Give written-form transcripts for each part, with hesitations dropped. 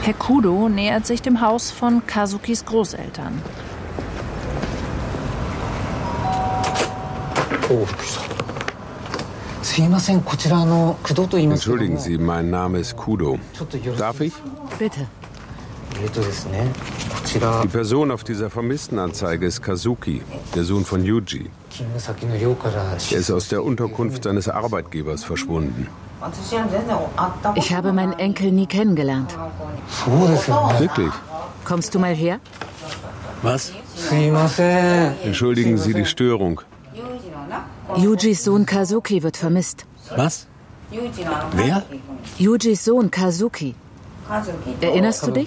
Herr Kudo nähert sich dem Haus von Kazukis Großeltern. Entschuldigen Sie, mein Name ist Kudo. Darf ich? Bitte. Die Person auf dieser Vermisstenanzeige ist Kazuki, der Sohn von Yuji. Er ist aus der Unterkunft seines Arbeitgebers verschwunden. Ich habe meinen Enkel nie kennengelernt. Wirklich? Kommst du mal her? Was? Entschuldigen Sie die Störung. Yujis Sohn Kazuki wird vermisst. Was? Wer? Yujis Sohn Kazuki. Erinnerst du dich? Ich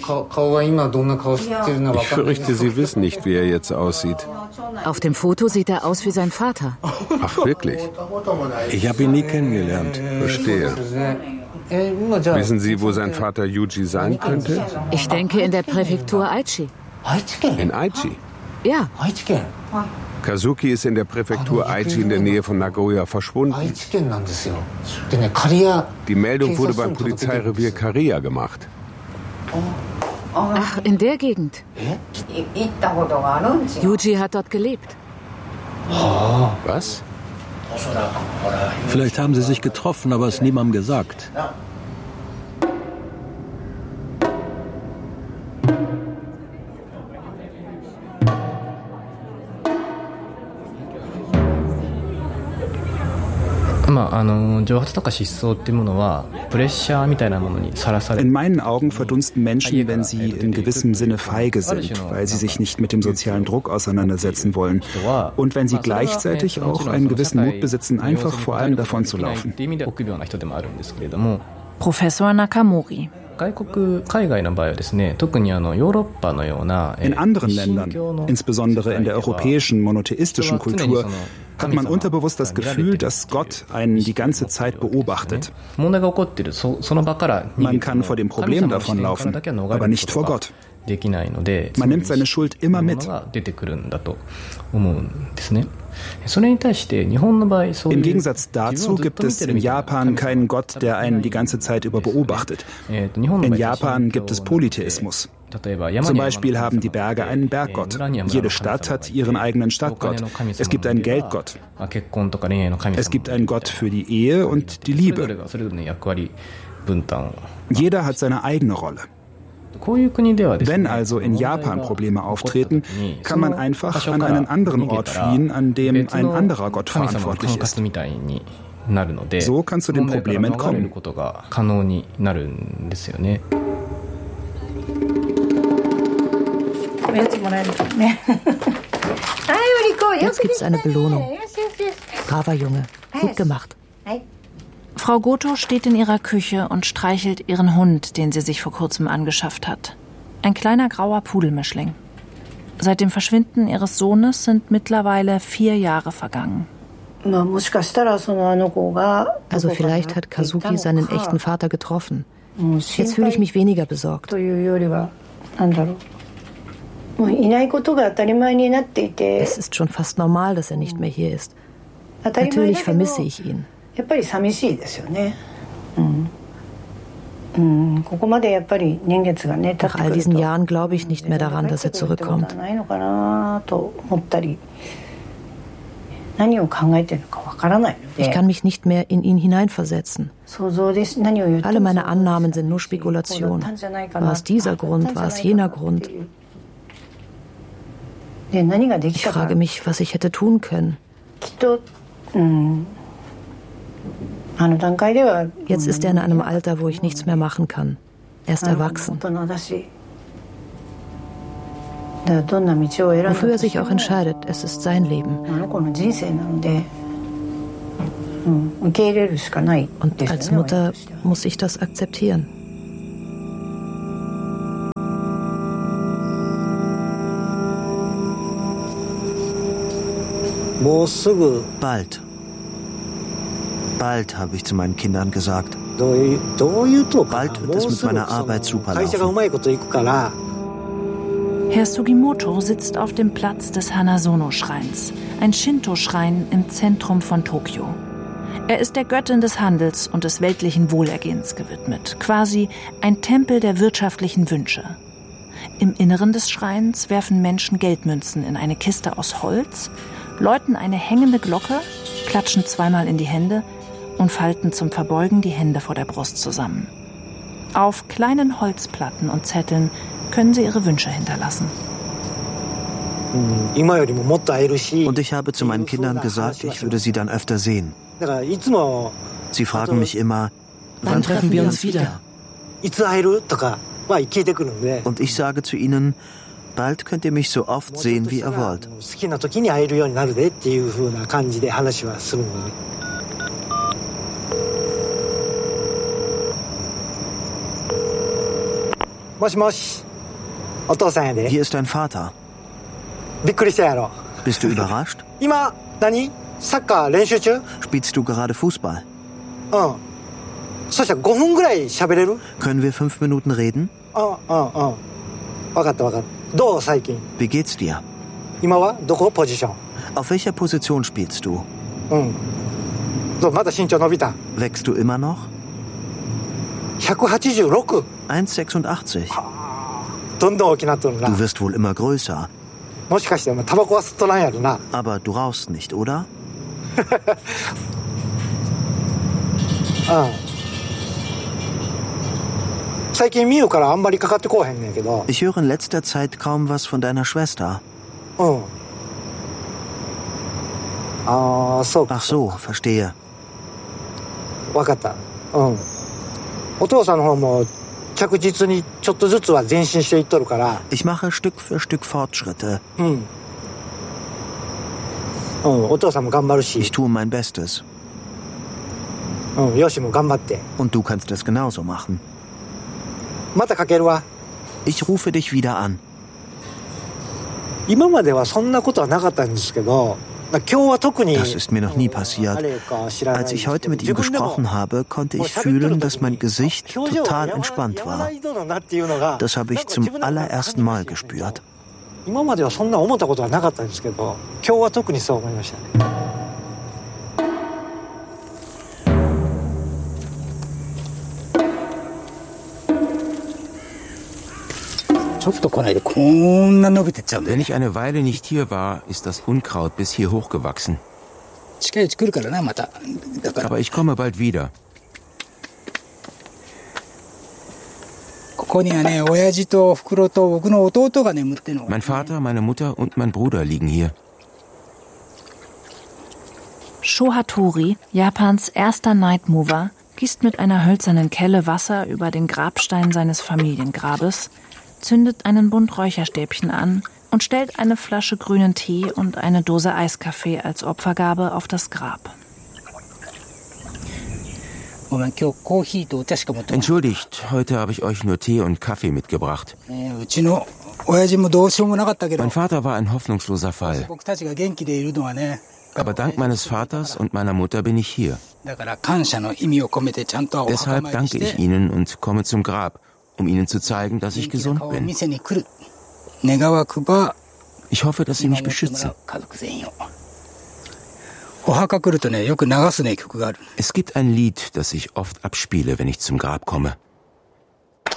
fürchte, Sie wissen nicht, wie er jetzt aussieht. Auf dem Foto sieht er aus wie sein Vater. Ach, wirklich? Ich habe ihn nie kennengelernt. Verstehe. Wissen Sie, wo sein Vater Yuji sein könnte? Ich denke in der Präfektur Aichi. In Aichi? Ja. Kazuki ist in der Präfektur Aichi in der Nähe von Nagoya verschwunden. Die Meldung wurde beim Polizeirevier Kariya gemacht. Ach, in der Gegend. Yuji hat dort gelebt. Was? Vielleicht haben sie sich getroffen, aber es niemandem gesagt. In meinen Augen verdunsten Menschen, wenn sie in gewissem Sinne feige sind, weil sie sich nicht mit dem sozialen Druck auseinandersetzen wollen und wenn sie gleichzeitig auch einen gewissen Mut besitzen, einfach vor allem davon zu laufen. Professor Nakamori. In anderen Ländern, insbesondere in der europäischen monotheistischen Kultur, hat man unterbewusst das Gefühl, dass Gott einen die ganze Zeit beobachtet. Man kann vor dem Problem davonlaufen, aber nicht vor Gott. Man nimmt seine Schuld immer mit. Im Gegensatz dazu gibt es in Japan keinen Gott, der einen die ganze Zeit über beobachtet. In Japan gibt es Polytheismus. Zum Beispiel haben die Berge einen Berggott. Jede Stadt hat ihren eigenen Stadtgott. Es gibt einen Geldgott. Es gibt einen Gott für die Ehe und die Liebe. Jeder hat seine eigene Rolle. Wenn also in Japan Probleme auftreten, kann man einfach an einen anderen Ort fliehen, an dem ein anderer Gott verantwortlich ist. So kannst du dem Problem entkommen. Jetzt gibt's eine Belohnung. Braver Junge. Gut gemacht. Frau Goto steht in ihrer Küche und streichelt ihren Hund, den sie sich vor kurzem angeschafft hat. Ein kleiner grauer Pudelmischling. Seit dem Verschwinden ihres Sohnes sind mittlerweile 4 Jahre vergangen. Also vielleicht hat Kazuki seinen echten Vater getroffen. Jetzt fühle ich mich weniger besorgt. Es ist schon fast normal, dass er nicht mehr hier ist. Natürlich vermisse ich ihn. Nach all diesen Jahren glaube ich nicht mehr daran, dass er zurückkommt. Ich kann mich nicht mehr in ihn hineinversetzen. Alle meine Annahmen sind nur Spekulation. War es dieser Grund, war es jener Grund? Ich frage mich, was ich hätte tun können. Jetzt ist er in einem Alter, wo ich nichts mehr machen kann. Er ist erwachsen. Wofür er sich auch entscheidet, es ist sein Leben. Und als Mutter muss ich das akzeptieren. Bald. Bald, habe ich zu meinen Kindern gesagt. Bald wird es mit meiner Arbeit super laufen. Herr Sugimoto sitzt auf dem Platz des Hanazono-Schreins, ein Shinto-Schrein im Zentrum von Tokio. Er ist der Göttin des Handels und des weltlichen Wohlergehens gewidmet, quasi ein Tempel der wirtschaftlichen Wünsche. Im Inneren des Schreins werfen Menschen Geldmünzen in eine Kiste aus Holz, läuten eine hängende Glocke, klatschen zweimal in die Hände und falten zum Verbeugen die Hände vor der Brust zusammen. Auf kleinen Holzplatten und Zetteln können sie ihre Wünsche hinterlassen. Und ich habe zu meinen Kindern gesagt, ich würde sie dann öfter sehen. Sie fragen mich immer, wann treffen wir uns wieder? Und ich sage zu ihnen, bald könnt ihr mich so oft sehen, wie ihr wollt. Hier ist dein Vater. Bist du überrascht? Spielst du gerade Fußball? Können wir 5 Minuten reden? Wie geht's dir? Auf welcher Position spielst du? Wächst du immer noch? 1,86. Du wirst wohl immer größer. Aber du rauchst nicht, oder? Ich höre in letzter Zeit kaum was von deiner Schwester. Ach so, verstehe. Ich mache Stück für Stück Fortschritte. Ich tue mein Bestes. Und du kannst es genauso machen. Ich rufe dich wieder an. Das ist mir noch nie passiert. Als ich heute mit ihm gesprochen habe, konnte ich fühlen, dass mein Gesicht total entspannt war. Das habe ich zum allerersten Mal gespürt. Wenn ich eine Weile nicht hier war, ist das Unkraut bis hier hochgewachsen. Aber ich komme bald wieder. Mein Vater, meine Mutter und mein Bruder liegen hier. Shohatori, Japans erster Night Mover, gießt mit einer hölzernen Kelle Wasser über den Grabstein seines Familiengrabes, zündet einen Bund Räucherstäbchen an und stellt eine Flasche grünen Tee und eine Dose Eiskaffee als Opfergabe auf das Grab. Entschuldigt, heute habe ich euch nur Tee und Kaffee mitgebracht. Mein Vater war ein hoffnungsloser Fall. Aber dank meines Vaters und meiner Mutter bin ich hier. Deshalb danke ich ihnen und komme zum Grab, um ihnen zu zeigen, dass ich gesund bin. Ich hoffe, dass sie mich beschützen. Es gibt ein Lied, das ich oft abspiele, wenn ich zum Grab komme.